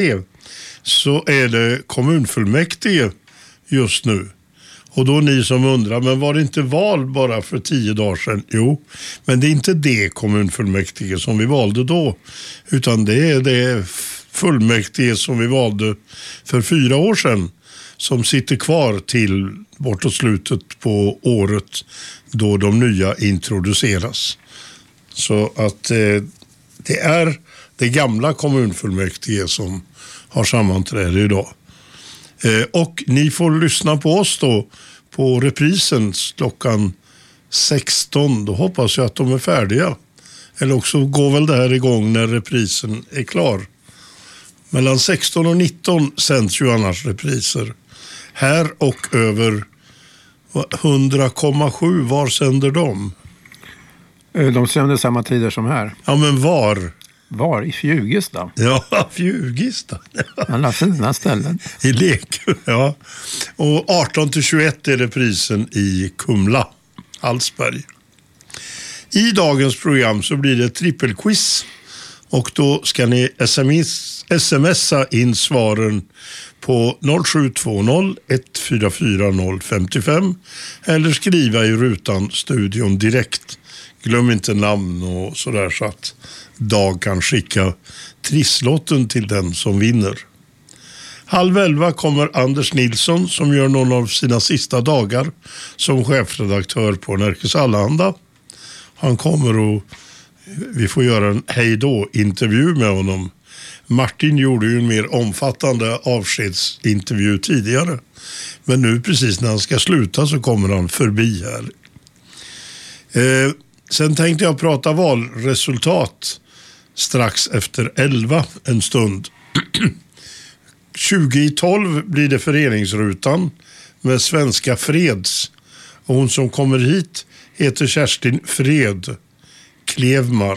så är det kommunfullmäktige just nu. Och då ni som undrar, men var det inte val bara för 10 dagar sedan? Jo, men det är inte det kommunfullmäktige som vi valde då, utan det är det fullmäktige som vi valde för 4 år sedan, som sitter kvar till bortåt slutet på året då de nya introduceras. Så att det är det gamla kommunfullmäktige som har sammanträde idag. Och ni får lyssna på oss då på reprisen klockan 16. Då hoppas jag att de är färdiga. Eller också går väl det här igång när reprisen är klar. Mellan 16 och 19 sänds ju annars repriser. Här och över 100,7. Var sänder de? De sänder samma tider som här. Ja, men var? Var? I Fjugesta. Ja, Fjugesta. Alla fina ställen. I lek, ja. Och 18-21 är reprisen i Kumla, Hallsberg. I dagens program så blir det trippelquiz. Och då ska ni smsa in svaren på 0720 144 055 eller skriva i rutan studion direkt. Glöm inte namn och sådär så att Dag kan skicka trisslotten till den som vinner. 10:30 kommer Anders Nilsson som gör någon av sina sista dagar som chefredaktör på Nerikes Allehanda. Han kommer och vi får göra en hejdå-intervju med honom. Martin gjorde ju en mer omfattande avskedsintervju tidigare. Men nu precis när han ska sluta så kommer han förbi här. Sen tänkte jag prata valresultat strax efter 11 en stund. 2012 blir det föreningsrutan med Svenska Freds. Och hon som kommer hit heter Kerstin Fred Klevmar.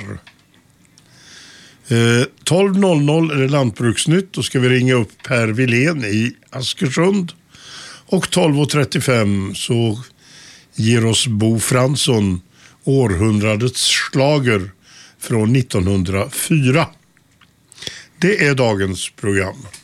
12.00 är det Lantbruksnytt. Då ska vi ringa upp Per Wilén i Askersund. Och 12.35 så ger oss Bo Fransson århundradets slager från 1904. Det är dagens program.